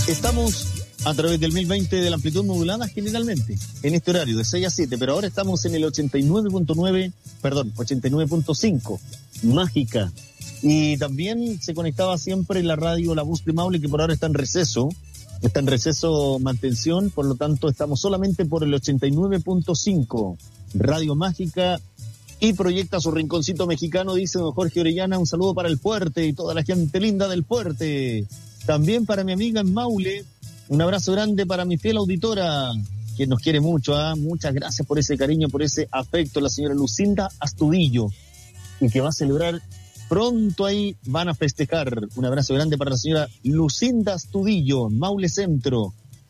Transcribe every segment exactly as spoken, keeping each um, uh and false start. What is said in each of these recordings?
Estamos a través del mil veinte de la amplitud modulada generalmente, en este horario de seis a siete, pero ahora estamos en el ochenta y nueve punto nueve, perdón, ochenta y nueve punto cinco, Mágica. Y también se conectaba siempre la radio La Voz de Maule, que por ahora está en receso, está en receso mantención, por lo tanto estamos solamente por el ochenta y nueve punto cinco, Radio Mágica, y proyecta su rinconcito mexicano, dice don Jorge Orellana. Un saludo para el Fuerte y toda la gente linda del Fuerte. También para mi amiga en Maule, un abrazo grande para mi fiel auditora, que nos quiere mucho, ¿eh? Muchas gracias por ese cariño, por ese afecto, la señora Lucinda Astudillo, y que va a celebrar pronto ahí, van a festejar. Un abrazo grande para la señora Lucinda Astudillo, Maule Centro.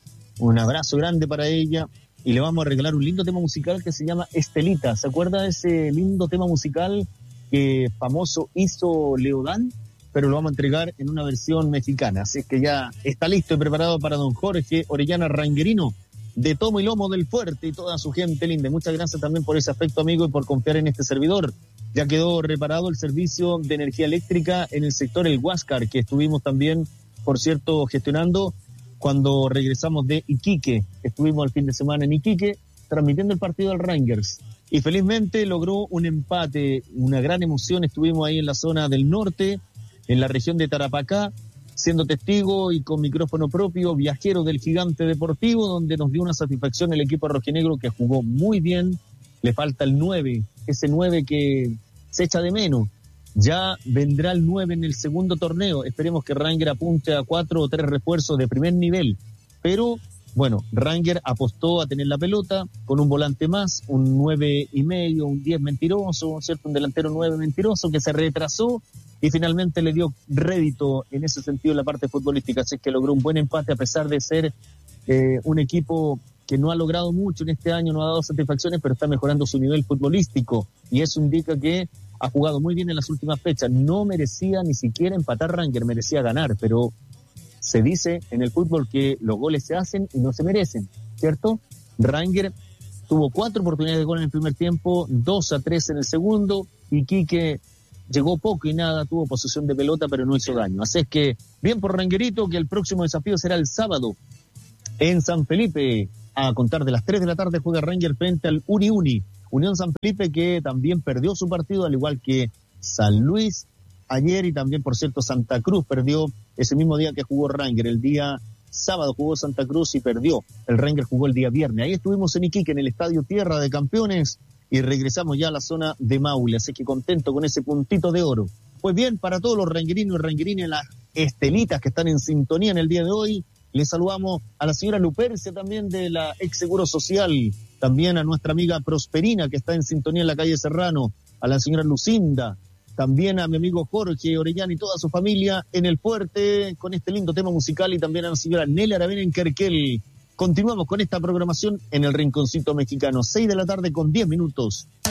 Un abrazo grande para ella, y le vamos a regalar un lindo tema musical que se llama Estelita. ¿Se acuerda de ese lindo tema musical que famoso hizo Leodán? Pero lo vamos a entregar en una versión mexicana. Así es que ya está listo y preparado para don Jorge Orellana Ranguerino, de Tomo y Lomo del Fuerte, y toda su gente linda. Muchas gracias también por ese afecto, amigo, y por confiar en este servidor. Ya quedó reparado el servicio de energía eléctrica en el sector El Huáscar, que estuvimos también, por cierto, gestionando cuando regresamos de Iquique. Estuvimos el fin de semana en Iquique, transmitiendo el partido del Rangers. Y felizmente logró un empate, una gran emoción. Estuvimos ahí en la zona del norte, en la región de Tarapacá, siendo testigo y con micrófono propio, viajero del Gigante Deportivo, donde nos dio una satisfacción el equipo rojinegro, que jugó muy bien. Le falta el nueve, ese nueve que se echa de menos. Ya vendrá el nueve en el segundo torneo. Esperemos que Ranger apunte a cuatro o tres refuerzos de primer nivel. Pero, bueno, Ranger apostó a tener la pelota con un volante más, un nueve y medio, un diez mentiroso, ¿cierto? Un delantero nueve mentiroso que se retrasó y finalmente le dio rédito en ese sentido en la parte futbolística. Así que logró un buen empate a pesar de ser eh, un equipo que no ha logrado mucho en este año, no ha dado satisfacciones, pero está mejorando su nivel futbolístico. Y eso indica que ha jugado muy bien en las últimas fechas. No merecía ni siquiera empatar Ranger, merecía ganar, pero se dice en el fútbol que los goles se hacen y no se merecen, ¿cierto? Ranger tuvo cuatro oportunidades de gol en el primer tiempo, dos a tres en el segundo, y Quique llegó poco y nada, tuvo posesión de pelota, pero no hizo daño. Así es que, bien por Rangerito, que el próximo desafío será el sábado en San Felipe. A contar de las tres de la tarde juega Ranger frente al Uni Uni. Unión San Felipe, que también perdió su partido, al igual que San Luis ayer, y también, por cierto, Santa Cruz perdió ese mismo día que jugó Ranger. El día sábado jugó Santa Cruz y perdió. El Ranger jugó el día viernes. Ahí estuvimos en Iquique, en el Estadio Tierra de Campeones, y regresamos ya a la zona de Maule. Así que contento con ese puntito de oro. Pues bien, para todos los rangerinos y rangerinas, las estelitas que están en sintonía en el día de hoy, les saludamos a la señora Lupercia, también de la Ex Seguro Social, también a nuestra amiga Prosperina, que está en sintonía en la calle Serrano, a la señora Lucinda, también a mi amigo Jorge Orellana y toda su familia en el Fuerte, con este lindo tema musical, y también a la señora Nelly Aravena en Querquel. Continuamos con esta programación en el Rinconcito Mexicano, seis de la tarde con diez minutos.